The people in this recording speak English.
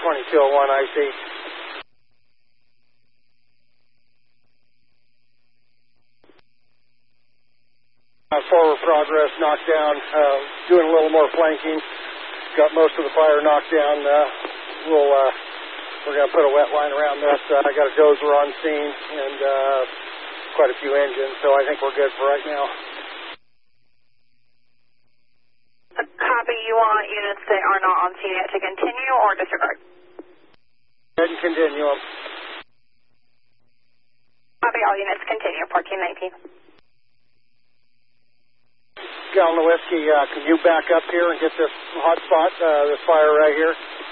2201 IC. Forward progress, knocked down, doing a little more flanking. Got most of the fire knocked down. We're going to put a wet line around this. I got a dozer on scene and quite a few engines, so I think we're good for right now. Copy. You want units that are not on scene yet to continue or disregard? Go ahead and continue them. Copy. All units continue. 1419. Gallon of whiskey, can you back up here and get this hot spot, this fire right here?